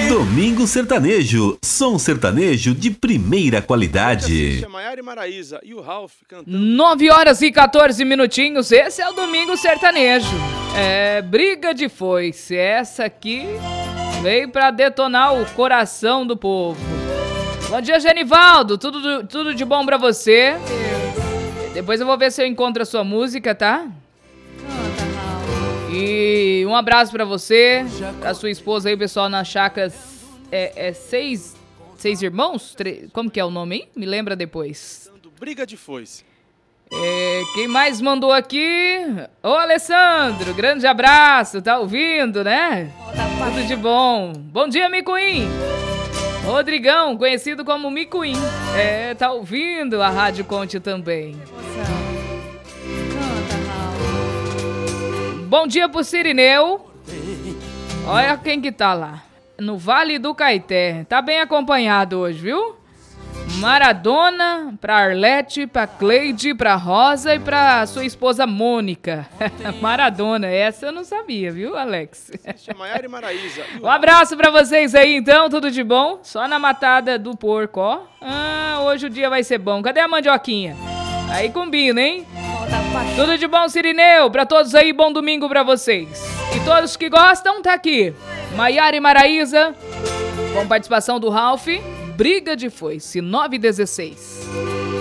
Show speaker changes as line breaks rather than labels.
Domingo Sertanejo, som sertanejo de primeira qualidade.
Maiara e Maraísa e o Ralph cantando.
9 horas e 14 minutinhos, esse é o Domingo Sertanejo. É briga de foice, essa aqui veio pra detonar o coração do povo. Bom dia, Genivaldo, tudo de bom pra você? Depois eu vou ver se eu encontro a sua música, tá? E um abraço pra você, pra sua esposa aí, pessoal, na chácara. Seis irmãos? Como que é o nome aí? Me lembra depois.
Briga de foice.
Quem mais mandou aqui? Ô, Alessandro, grande abraço, tá ouvindo, né? Tudo de bom. Bom dia, Micuim. Rodrigão, conhecido como Micuim. Tá ouvindo a Rádio Conte também. Bom dia pro Cirineu. Olha quem que tá lá. No Vale do Caeté. Tá bem acompanhado hoje, viu? Maradona, pra Arlete, pra Cleide, pra Rosa e pra sua esposa Mônica. Maradona, essa eu não sabia, viu, Alex?
Maiara e Maraísa.
Um abraço pra vocês aí, então, tudo de bom? Só na matada do porco, ó. Hoje o dia vai ser bom. Cadê a mandioquinha? Aí combina, hein? Tudo de bom, Cirineu? Pra todos aí, bom domingo pra vocês. E todos que gostam, tá aqui. Maiara e Maraísa, com participação do Ralph. Briga de foice, 9:16.